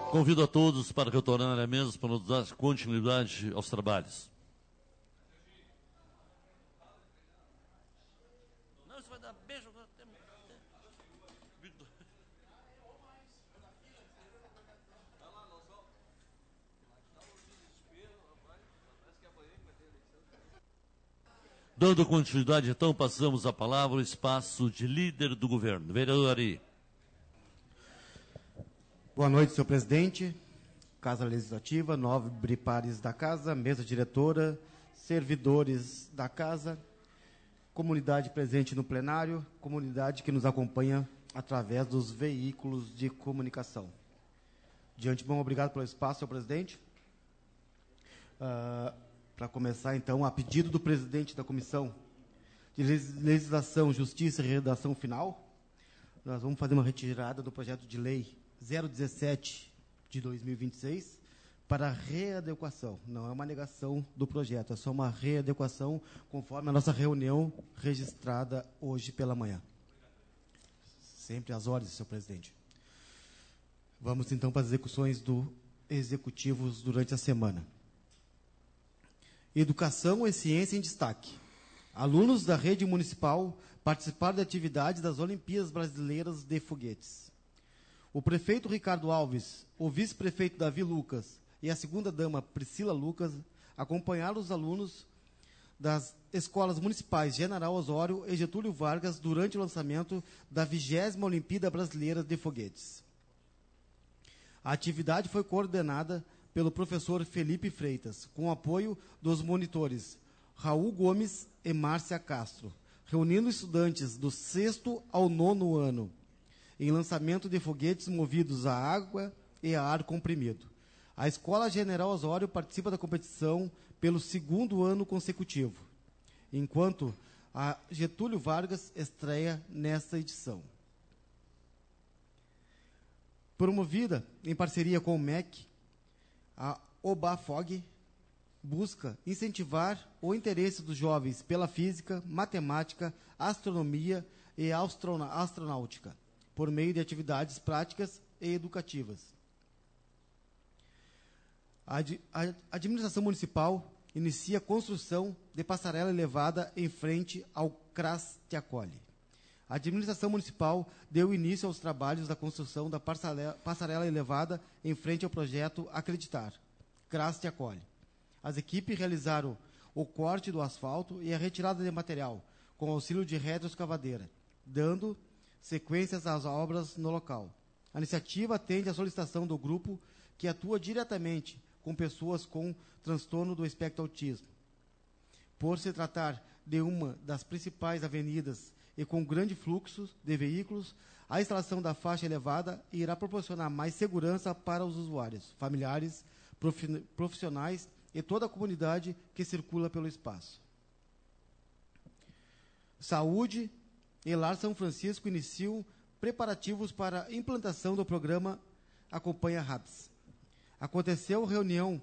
Convido a todos para retornar à mesa para nos dar continuidade aos trabalhos. Não, você vai dar beijo. Dando continuidade, então, passamos a palavra ao espaço de líder do governo. Vereador Ari. Boa noite, senhor presidente, Casa Legislativa, nobre pares da Casa, mesa diretora, servidores da Casa, comunidade presente no plenário, comunidade que nos acompanha através dos veículos de comunicação. De antemão, obrigado pelo espaço, senhor presidente. Para começar, então, a pedido do presidente da Comissão de Legislação, Justiça e Redação Final, nós vamos fazer uma retirada do projeto de lei 017 de 2026 para readequação. Não é uma negação do projeto, é só uma readequação conforme a nossa reunião registrada hoje pela manhã. Sempre às ordens, senhor presidente. Vamos então para as execuções do executivos durante a semana. Educação e ciência em destaque. Alunos da rede municipal participaram de atividades das Olimpíadas Brasileiras de Foguetes. O prefeito Ricardo Alves, o vice-prefeito Davi Lucas e a segunda-dama Priscila Lucas acompanharam os alunos das escolas municipais General Osório e Getúlio Vargas durante o lançamento da 20ª Olimpíada Brasileira de Foguetes. A atividade foi coordenada pelo professor Felipe Freitas, com apoio dos monitores Raul Gomes e Márcia Castro, reunindo estudantes do 6º ao 9º ano, em lançamento de foguetes movidos a água e a ar comprimido. A Escola General Osório participa da competição pelo 2º ano consecutivo, enquanto a Getúlio Vargas estreia nesta edição. Promovida em parceria com o MEC, a OBAFOG busca incentivar o interesse dos jovens pela física, matemática, astronomia e astronáutica, por meio de atividades práticas e educativas. A administração municipal inicia a construção de passarela elevada em frente ao CRAS Te Acolhe. A administração municipal deu início aos trabalhos da construção da passarela elevada em frente ao projeto Acreditar, CRAS Te Acolhe. As equipes realizaram o corte do asfalto e a retirada de material, com auxílio de retroescavadeira, dando sequências às obras no local. A iniciativa atende à solicitação do grupo que atua diretamente com pessoas com transtorno do espectro autismo. Por se tratar de uma das principais avenidas e com grande fluxo de veículos, a instalação da faixa elevada irá proporcionar mais segurança para os usuários, familiares, profissionais e toda a comunidade que circula pelo espaço. Saúde e Lar São Francisco iniciam preparativos para a implantação do programa Acompanha RAPS. Aconteceu a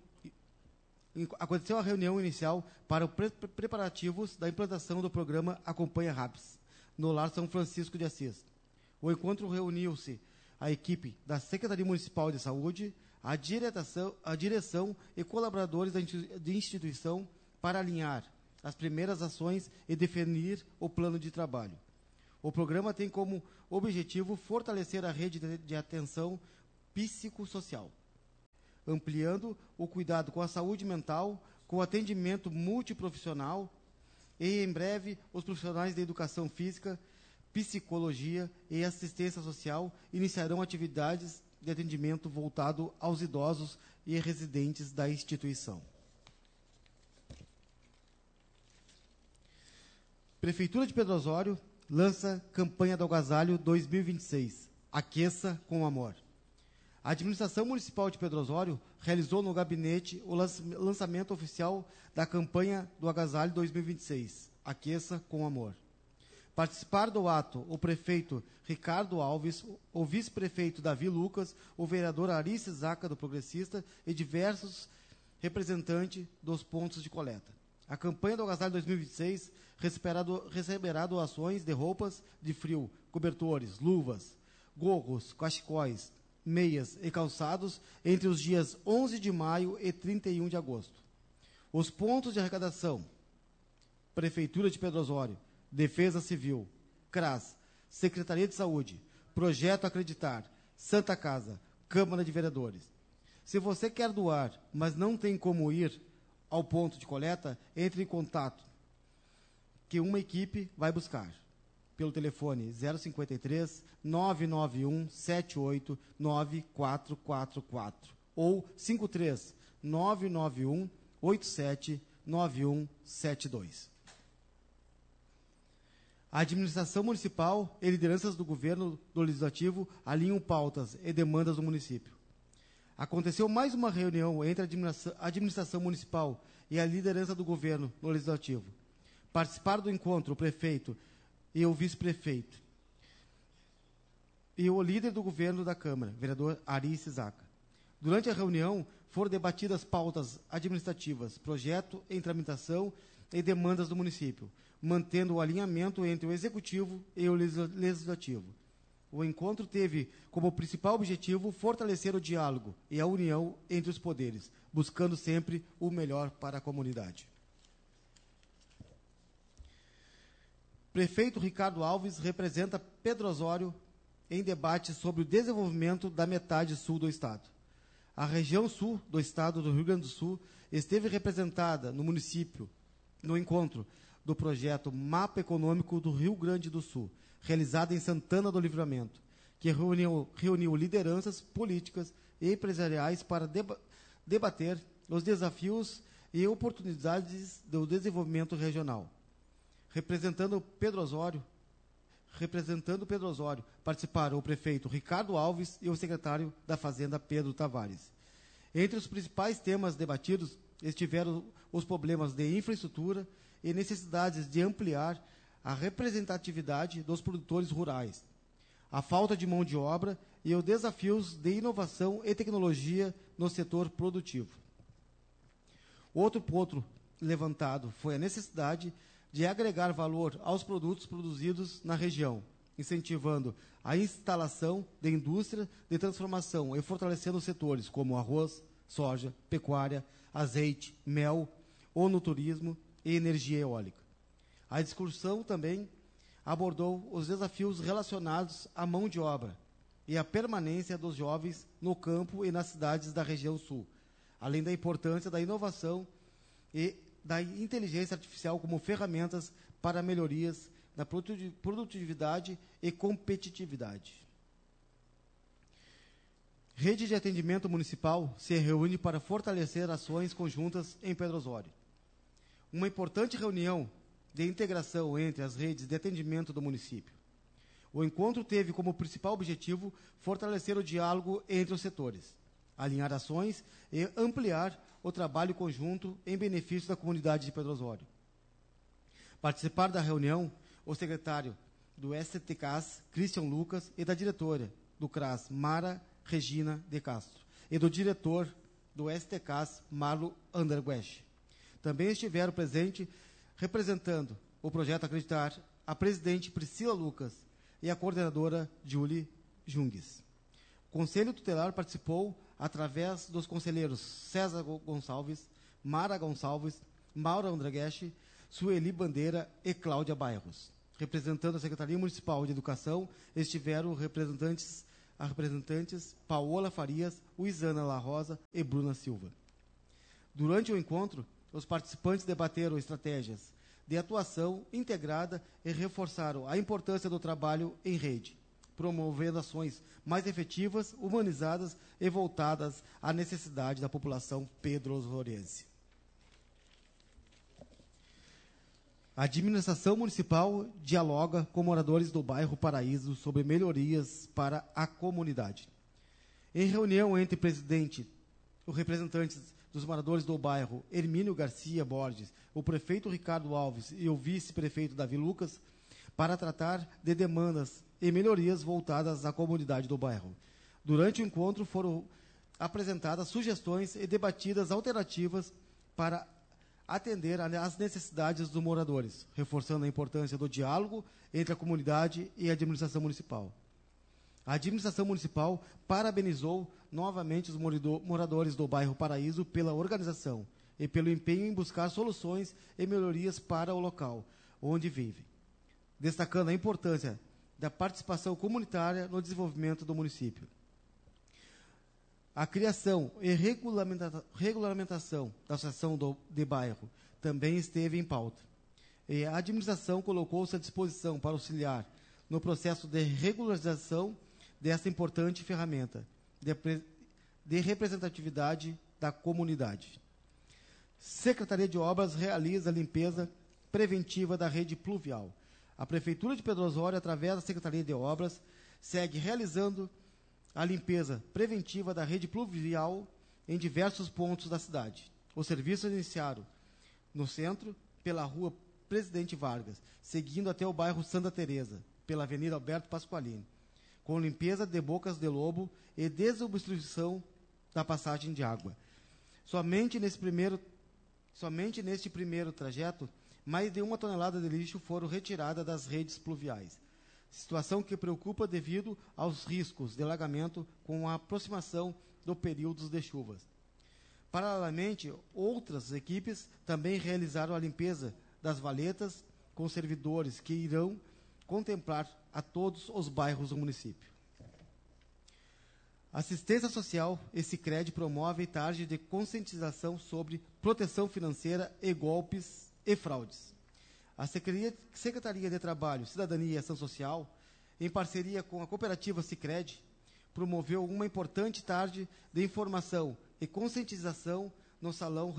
reunião inicial para os preparativos da implantação do programa Acompanha RAPS no Lar São Francisco de Assis. O encontro reuniu-se a equipe da Secretaria Municipal de Saúde, a direção e colaboradores da instituição para alinhar as primeiras ações e definir o plano de trabalho. O programa tem como objetivo fortalecer a rede de atenção psicossocial, ampliando o cuidado com a saúde mental, com atendimento multiprofissional e, em breve, os profissionais de educação física, psicologia e assistência social iniciarão atividades de atendimento voltado aos idosos e residentes da instituição. Prefeitura de Pedro Osório lança campanha do agasalho 2026, Aqueça com Amor. A administração municipal de Pedro Osório realizou no gabinete o lançamento oficial da campanha do agasalho 2026, Aqueça com Amor. Participaram do ato o prefeito Ricardo Alves, o vice-prefeito Davi Lucas, o vereador Arice Zaca, do Progressista, e diversos representantes dos pontos de coleta. A campanha do agasalho 2026 receberá doações de roupas de frio, cobertores, luvas, gorros, cachecóis, meias e calçados entre os dias 11 de maio e 31 de agosto. Os pontos de arrecadação: Prefeitura de Pedro Osório, Defesa Civil, CRAS, Secretaria de Saúde, Projeto Acreditar, Santa Casa, Câmara de Vereadores. Se você quer doar, mas não tem como ir ao ponto de coleta, entre em contato, que uma equipe vai buscar. Pelo telefone 053 991 78 9444 ou 53 991 87 9172. A administração municipal e lideranças do governo do Legislativo alinham pautas e demandas do município. Aconteceu mais uma reunião entre a administração municipal e a liderança do governo no Legislativo. Participaram do encontro o prefeito e o vice-prefeito e o líder do governo da Câmara, vereador Ari Sisaca. Durante a reunião, foram debatidas pautas administrativas, projeto em tramitação e demandas do município, mantendo o alinhamento entre o Executivo e o Legislativo. O encontro teve como principal objetivo fortalecer o diálogo e a união entre os poderes, buscando sempre o melhor para a comunidade. Prefeito Ricardo Alves representa Pedro Osório em debate sobre o desenvolvimento da metade sul do estado. A região sul do estado do Rio Grande do Sul esteve representada no município, no encontro do projeto Mapa Econômico do Rio Grande do Sul, realizado em Santana do Livramento, que reuniu lideranças políticas e empresariais para debater os desafios e oportunidades do desenvolvimento regional. Representando Pedro Osório, participaram o prefeito Ricardo Alves e o secretário da Fazenda, Pedro Tavares. Entre os principais temas debatidos estiveram os problemas de infraestrutura e necessidades de ampliar a representatividade dos produtores rurais, a falta de mão de obra e os desafios de inovação e tecnologia no setor produtivo. Outro ponto levantado foi a necessidade de agregar valor aos produtos produzidos na região, incentivando a instalação de indústria de transformação e fortalecendo setores como arroz, soja, pecuária, azeite, mel, onoturismo e energia eólica. A discussão também abordou os desafios relacionados à mão de obra e à permanência dos jovens no campo e nas cidades da região sul, além da importância da inovação e da inteligência artificial como ferramentas para melhorias na produtividade e competitividade. Rede de Atendimento Municipal se reúne para fortalecer ações conjuntas em Pedro Osório. Uma importante reunião de integração entre as redes de atendimento do município. O encontro teve como principal objetivo fortalecer o diálogo entre os setores, alinhar ações e ampliar o trabalho conjunto em benefício da comunidade de Pedro Osório. Participaram da reunião o secretário do STCAS, Christian Lucas, e da diretora do CRAS, Mara Regina de Castro, e do diretor do STCAS, Marlo Anderguesch. Também estiveram presentes, representando o projeto Acreditar, a presidente Priscila Lucas e a coordenadora Julie Jungues. O Conselho Tutelar participou através dos conselheiros César Gonçalves, Mara Gonçalves, Maura Andraguesch, Sueli Bandeira e Cláudia Bairros. Representando a Secretaria Municipal de Educação, estiveram representantes Paola Farias, Uizana La Rosa e Bruna Silva. Durante o encontro, os participantes debateram estratégias de atuação integrada e reforçaram a importância do trabalho em rede, promovendo ações mais efetivas, humanizadas e voltadas à necessidade da população pedro-osoriense. A administração municipal dialoga com moradores do bairro Paraíso sobre melhorias para a comunidade. Em reunião entre os representantes dos moradores do bairro, Hermínio Garcia Borges, o prefeito Ricardo Alves e o vice-prefeito Davi Lucas, para tratar de demandas e melhorias voltadas à comunidade do bairro. Durante o encontro foram apresentadas sugestões e debatidas alternativas para atender às necessidades dos moradores, reforçando a importância do diálogo entre a comunidade e a administração municipal. A administração municipal parabenizou novamente os moradores do bairro Paraíso pela organização e pelo empenho em buscar soluções e melhorias para o local onde vivem, destacando a importância da participação comunitária no desenvolvimento do município. A criação e regulamentação da associação de bairro também esteve em pauta. E a administração colocou-se à disposição para auxiliar no processo de regularização dessa importante ferramenta de representatividade da comunidade. Secretaria de Obras realiza a limpeza preventiva da rede pluvial. A Prefeitura de Pedro Osório, através da Secretaria de Obras, segue realizando a limpeza preventiva da rede pluvial em diversos pontos da cidade. Os serviços iniciaram no centro, pela rua Presidente Vargas, seguindo até o bairro Santa Teresa, pela Avenida Alberto Pasqualini, com limpeza de bocas de lobo e desobstrução da passagem de água. Somente neste primeiro trajeto, mais de 1 tonelada de lixo foram retiradas das redes pluviais, situação que preocupa devido aos riscos de alagamento com a aproximação do período de chuvas. Paralelamente, outras equipes também realizaram a limpeza das valetas com servidores que irão contemplar a todos os bairros do município. Assistência Social e Sicredi promove tarde de conscientização sobre proteção financeira e golpes e fraudes. A Secretaria de Trabalho, Cidadania e Ação Social, em parceria com a cooperativa Sicredi, promoveu uma importante tarde de informação e conscientização no salão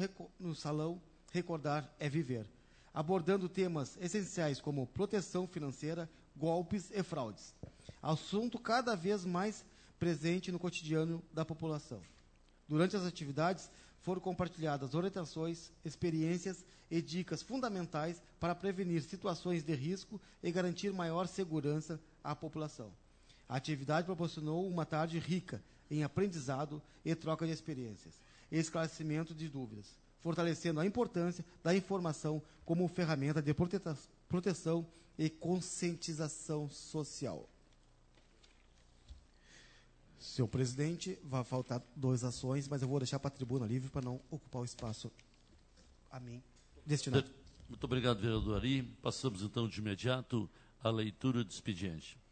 Recordar é Viver, abordando temas essenciais como proteção financeira, golpes e fraudes, assunto cada vez mais presente no cotidiano da população. Durante as atividades, foram compartilhadas orientações, experiências e dicas fundamentais para prevenir situações de risco e garantir maior segurança à população. A atividade proporcionou uma tarde rica em aprendizado e troca de experiências e esclarecimento de dúvidas, fortalecendo a importância da informação como ferramenta de proteção e conscientização social. Senhor presidente, vai faltar 2 ações, mas eu vou deixar para a tribuna livre para não ocupar o espaço a mim destinado. Muito obrigado, vereador Ari. Passamos então de imediato à leitura do expediente.